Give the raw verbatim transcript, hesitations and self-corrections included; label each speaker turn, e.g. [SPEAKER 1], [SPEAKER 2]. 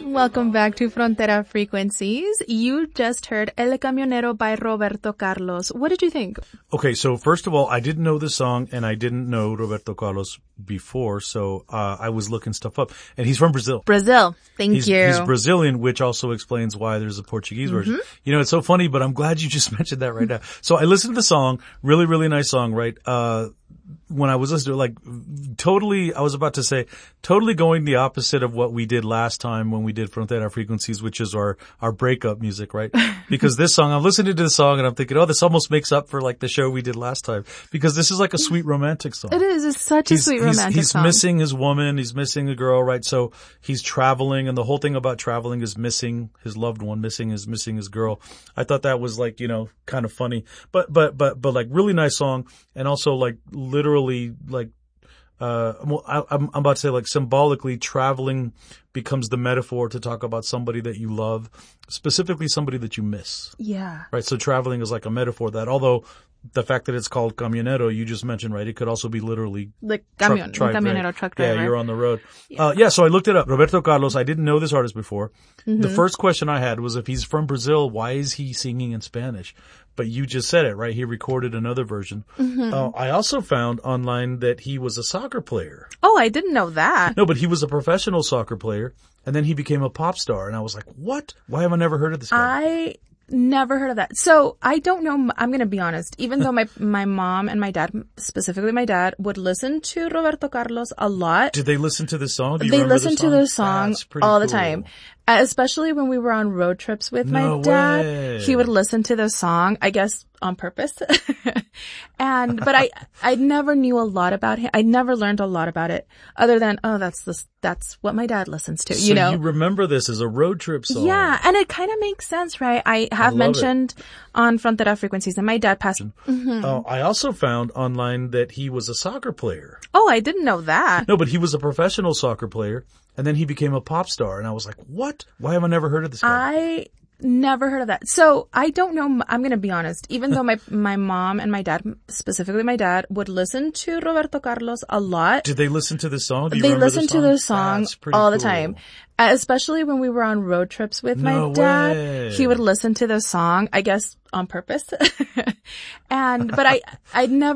[SPEAKER 1] Welcome back to Frontera Frequencies. You just heard El Camionero by Roberto Carlos. What did you think?
[SPEAKER 2] Okay, so first of all, I didn't know this song and I didn't know Roberto Carlos before, so uh I was looking stuff up. And he's from Brazil.
[SPEAKER 1] Brazil. Thank
[SPEAKER 2] he's,
[SPEAKER 1] you.
[SPEAKER 2] He's Brazilian, which also explains why there's a Portuguese mm-hmm. version. You know, it's so funny, but I'm glad you just mentioned that right now. So I listened to the song, really, really nice song, right? Uh When I was listening to it, like, totally, I was about to say, totally going the opposite of what we did last time when we did Frontera Frequencies, which is our, our breakup music, right? Because this song, I'm listening to this song and I'm thinking, oh, this almost makes up for like the show we did last time. Because this is like a sweet romantic song.
[SPEAKER 1] It is. It's such
[SPEAKER 2] he's,
[SPEAKER 1] a sweet
[SPEAKER 2] he's,
[SPEAKER 1] romantic
[SPEAKER 2] he's
[SPEAKER 1] song.
[SPEAKER 2] He's missing his woman. He's missing a girl, right? So he's traveling, and the whole thing about traveling is missing his loved one, missing his, missing his girl. I thought that was like, you know, kind of funny. But, but, but, but like really nice song. And also like literally like, Uh, I, I'm, I'm about to say like symbolically traveling becomes the metaphor to talk about somebody that you love, specifically somebody that you miss.
[SPEAKER 1] Yeah.
[SPEAKER 2] Right. So traveling is like a metaphor that, although the fact that it's called camionero, you just mentioned, right? It could also be literally
[SPEAKER 1] like camion,
[SPEAKER 2] truck, truck,
[SPEAKER 1] camionero,
[SPEAKER 2] right?
[SPEAKER 1] truck driver.
[SPEAKER 2] Yeah, you're on the road.
[SPEAKER 1] Yeah.
[SPEAKER 2] Uh, yeah. So I looked it up. Roberto Carlos. I didn't know this artist before.
[SPEAKER 1] Mm-hmm.
[SPEAKER 2] The first question I had was, if he's from Brazil, why is he singing in Spanish? But you just said it, right? He recorded another version.
[SPEAKER 1] Mm-hmm.
[SPEAKER 2] Uh, I also found online that he was a soccer player.
[SPEAKER 1] Oh, I didn't know that.
[SPEAKER 2] No, but he was a professional soccer player, and then he became a pop star. And I was like, what? Why have I never heard of this guy?
[SPEAKER 1] I never heard of that. So I don't know. I'm going to be honest. Even though my my mom and my dad, specifically my dad, would listen to Roberto Carlos a lot.
[SPEAKER 2] Did they listen to this song? Do you
[SPEAKER 1] they
[SPEAKER 2] remember
[SPEAKER 1] listened
[SPEAKER 2] the
[SPEAKER 1] to the song all the
[SPEAKER 2] cool.
[SPEAKER 1] time. Uh, especially when we were on road trips with my
[SPEAKER 2] no
[SPEAKER 1] dad.
[SPEAKER 2] Way.
[SPEAKER 1] He would listen to the song, I guess on purpose. and, but I, I never knew a lot about him. I never learned a lot about it other than, oh, that's the, that's what my dad listens to,
[SPEAKER 2] so
[SPEAKER 1] you know?
[SPEAKER 2] you remember this as a road trip song.
[SPEAKER 1] Yeah. And it kind of makes sense, right? I have
[SPEAKER 2] I
[SPEAKER 1] mentioned
[SPEAKER 2] it.
[SPEAKER 1] on Frontera Frequencies and my dad passed. Mm-hmm.
[SPEAKER 2] Uh, I also found online that he was a soccer player.
[SPEAKER 1] Oh, I didn't know that.
[SPEAKER 2] No, but he was a professional soccer player. And then he became a pop star. And I was like, what? Why have I never heard of this guy?
[SPEAKER 1] I never heard of that. So I don't know. I'm going to be honest. Even though my, my mom and my dad, specifically my dad, would listen to Roberto Carlos a lot.
[SPEAKER 2] Did they listen to this song? Do you
[SPEAKER 1] they
[SPEAKER 2] remember
[SPEAKER 1] listened
[SPEAKER 2] the song?
[SPEAKER 1] to the song all the
[SPEAKER 2] cool.
[SPEAKER 1] time. Uh, especially when we were on road trips with
[SPEAKER 2] no
[SPEAKER 1] my dad.
[SPEAKER 2] Way.
[SPEAKER 1] He would listen to the song, I guess on purpose. and, but I, I'd never